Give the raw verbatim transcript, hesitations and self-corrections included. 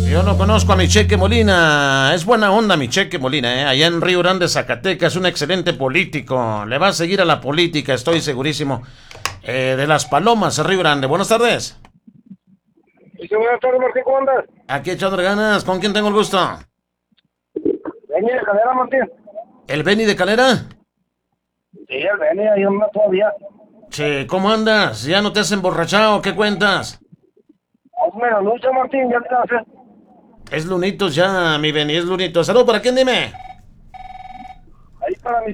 Yo no conozco a mi Cheque Molina. Es buena onda mi Cheque Molina, ¿eh? Allá en Río Grande, Zacatecas, es un excelente político. Le va a seguir a la política, estoy segurísimo. Eh, de Las Palomas, Río Grande. Buenas tardes. Sí, buenas tardes, Martín, ¿cómo andas? Aquí echando ganas. ¿Con quién tengo el gusto? Vení de Calera, Martín. ¿El Beni de Calera? Sí, el Vení, ahí anda todavía. Che, ¿cómo andas? ¿Ya no te has emborrachado? ¿Qué cuentas? Hazme la lucha, Martín, ya te la haces. Es lunitos ya, mi Beni, es lunitos. Salud, ¿para quién dime? Ahí para mi